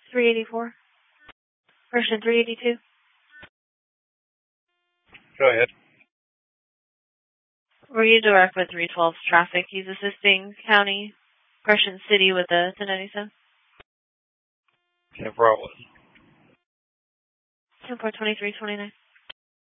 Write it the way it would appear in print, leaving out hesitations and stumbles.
384. Person 382. Go ahead. Were you direct with 312's traffic? He's assisting county, Crescent City with the 1097. 10-4 was. 10-4 2329.